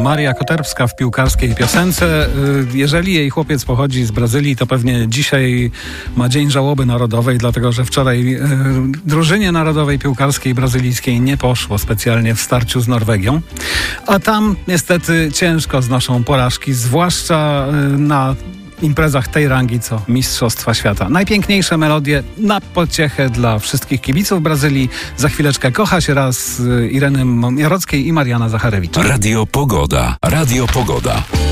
Maria Koterbska w piłkarskiej piosence. Jeżeli jej chłopiec pochodzi z Brazylii, to pewnie dzisiaj ma dzień żałoby narodowej, dlatego że wczoraj drużynie narodowej piłkarskiej brazylijskiej nie poszło specjalnie w starciu z Norwegią. A tam niestety ciężko znoszą porażki, zwłaszcza na imprezach tej rangi, co Mistrzostwa Świata. Najpiękniejsze melodie na pociechę dla wszystkich kibiców Brazylii. Za chwileczkę Kocha się raz Ireny Jarockiej i Mariana Zacharewicz. Radio Pogoda.